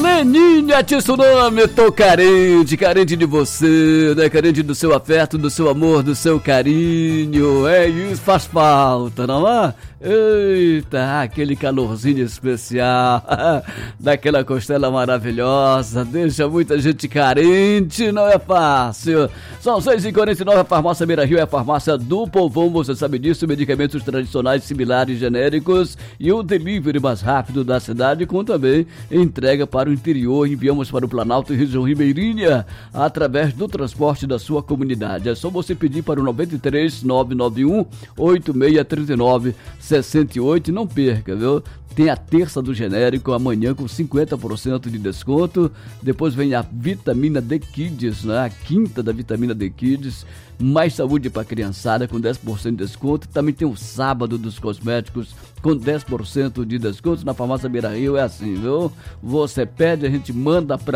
Leninha Tsunami, tô carente de você, né? Carente do seu afeto, do seu amor, do seu carinho. É isso, faz falta, não é? Eita, aquele calorzinho especial, daquela costela maravilhosa, deixa muita gente carente, não é fácil. São 6h49, a farmácia Beira Rio é a farmácia do povão, você sabe disso, medicamentos tradicionais, similares, genéricos e o delivery mais rápido da cidade, com também entrega para o interior. Enviamos para o Planalto e região ribeirinha através do transporte da sua comunidade. É só você pedir para o 93 991 8639 68, não perca, viu? Tem a terça do genérico amanhã com 50% de desconto. Depois vem a vitamina D Kids, né? A quinta da vitamina D Kids. Mais saúde para criançada com 10% de desconto. Também tem o sábado dos cosméticos com 10% de desconto. Na farmácia Beira Rio é assim, viu? Você pede, a gente manda para